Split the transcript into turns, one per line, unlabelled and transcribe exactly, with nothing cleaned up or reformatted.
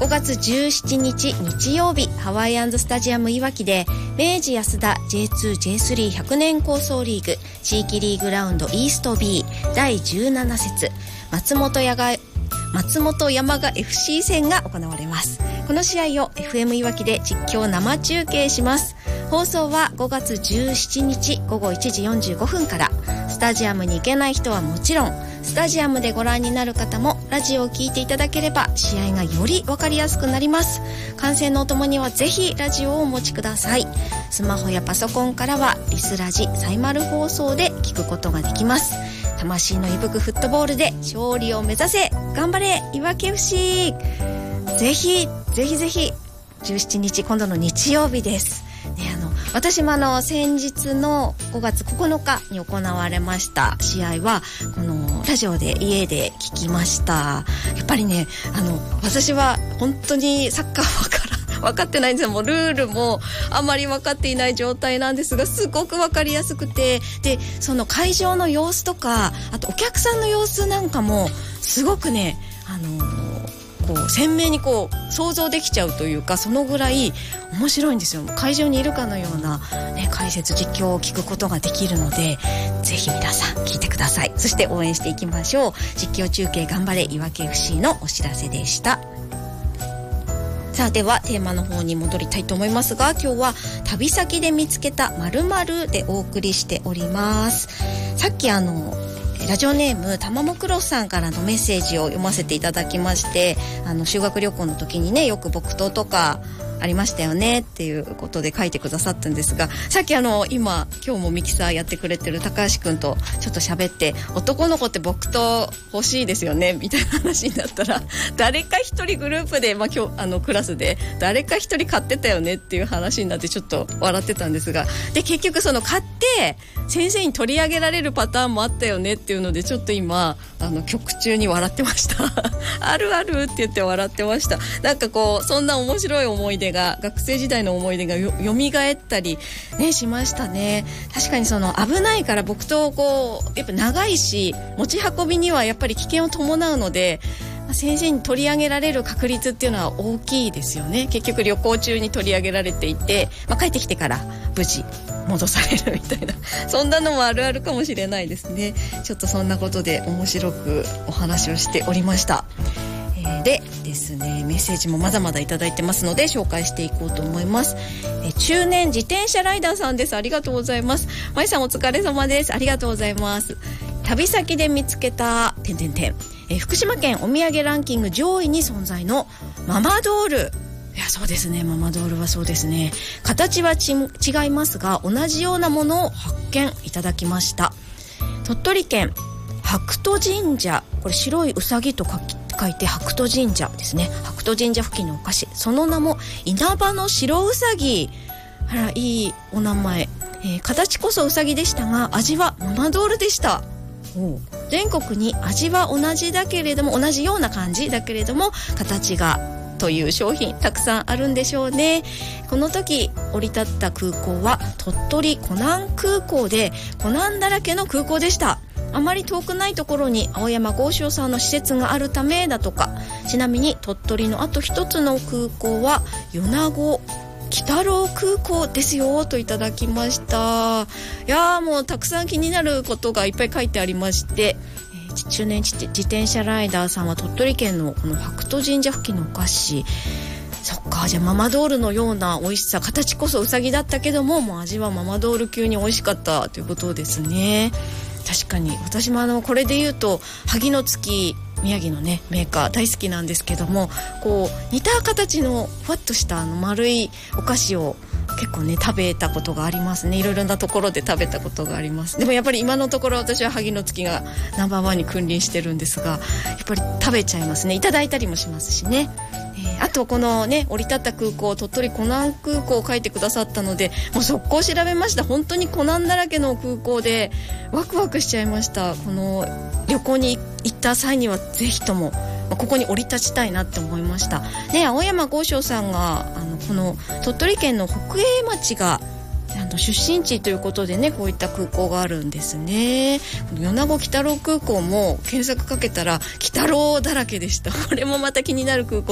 ごがつじゅうしちにち日曜日、ハワイアンズスタジアムいわきで明治安田 ジェイツージェイスリーひゃく 年構想リーグ地域リーグラウンドイースト B だいじゅうなな節松本やが松本山雅 エフシー 戦が行われます。この試合を エフエム いわきで実況生中継します。放送はごがつじゅうしちにちごごいちじよんじゅうごふんから。スタジアムに行けない人はもちろん、スタジアムでご覧になる方もラジオを聞いていただければ試合がより分かりやすくなります。観戦のお供にはぜひラジオをお持ちください。スマホやパソコンからはリスラジサイマル放送で聞くことができます。魂の息吹フットボールで勝利を目指せ、頑張れいわき エフシー。 ぜひぜひぜひじゅうしちにち今度の日曜日です、ね、あの私もあの先日のごがつここのかに行われました試合はこのラジオで家で聞きました。やっぱりね、あの私は本当にサッカーわから分かってないんですよ。もうルールもあまり分かっていない状態なんですが、すごく分かりやすくて、でその会場の様子とか、あとお客さんの様子なんかもすごくね、あのー、こう鮮明にこう想像できちゃうというか、そのぐらい面白いんですよ。会場にいるかのような、ね、解説実況を聞くことができるので、ぜひ皆さん聞いてください。そして応援していきましょう。実況中継頑張れいわき エフシー のお知らせでした。さあ、ではテーマの方に戻りたいと思いますが、今日は旅先で見つけた〇〇でお送りしております。さっきあのラジオネームたまもクロスさんからのメッセージを読ませていただきまして、あの修学旅行の時にね、よく木刀とかありましたよねっていうことで書いてくださったんですが、さっきあの今今日もミキサーやってくれてる高橋くんとちょっと喋って、男の子って木刀欲しいですよねみたいな話になったら、誰か一人グループで、まあ、今日あのクラスで誰か一人買ってたよねっていう話になってちょっと笑ってたんですが、で結局その買って先生に取り上げられるパターンもあったよねっていうので、ちょっと今あの曲中に笑ってましたあるあるって言って笑ってました。なんかこうそんな面白い思い出が、学生時代の思い出がよ蘇ったり、ね、しましたね。確かにその危ないから木刀をこうやっぱ長いし、持ち運びにはやっぱり危険を伴うので、先生に取り上げられる確率っていうのは大きいですよね。結局旅行中に取り上げられていて、まあ、帰ってきてから無事戻されるみたいなそんなのもあるあるかもしれないですね。ちょっとそんなことで面白くお話をしておりました。えー、でですね、メッセージもまだまだいただいてますので紹介していこうと思います。えー、中年自転車ライダーさんです。ありがとうございます。まいさんお疲れ様です。ありがとうございます。旅先で見つけた点々点、えー、福島県お土産ランキング上位に存在のママドール。いや、そうですね、ママドールはそうですね。形はち違いますが同じようなものを発見いただきました。鳥取県白兎神社、これ白いうさぎと書き書いて白兎神社ですね。白兎神社付近のお菓子、その名も稲葉の白うさぎ。あら、いいお名前。えー、形こそうさぎでしたが味はママドールでした。全国に味は同じだけれども、同じような感じだけれども形がという商品たくさんあるんでしょうね。この時降り立った空港は鳥取湖南空港で、湖南だらけの空港でした。あまり遠くないところに青山剛昌さんの施設があるためだとか。ちなみに鳥取のあと一つの空港は米子北郎空港ですよといただきました。いやー、もうたくさん気になることがいっぱい書いてありまして、えー、中年自転車ライダーさんは鳥取県のこの白兎神社付近のお菓子、そっか、じゃあママドールのような美味しさ、形こそうさぎだったけども、もう味はママドール級に美味しかったということですね。確かに私もあのこれで言うと萩の月宮城のねメーカー大好きなんですけども、こう似た形のふわっとしたあの丸いお菓子を結構ね食べたことがありますね。いろいろなところで食べたことがあります。でもやっぱり今のところ私は萩の月がナンバーワンに君臨してるんですが、やっぱり食べちゃいますね。いただいたりもしますしね。えー、あとこのね降り立った空港、鳥取湖南空港を書いてくださったので、もう速攻調べました。本当に湖南だらけの空港でワクワクしちゃいました。この旅行に行った際にはぜひともここに降り立ちたいなって思いました、ね。青山剛昌さんがあのこの鳥取県の北栄町があの出身地ということでね、こういった空港があるんですね。米子北郎空港も検索かけたら北郎だらけでした。これもまた気になる空港